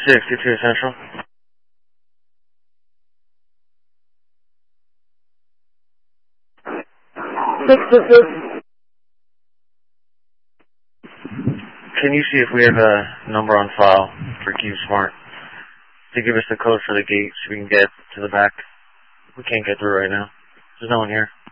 62 Central. Can you see if we have a number on file for CubeSmart to give us the code for the gate so we can get to the back? We can't get through right now. There's no one here.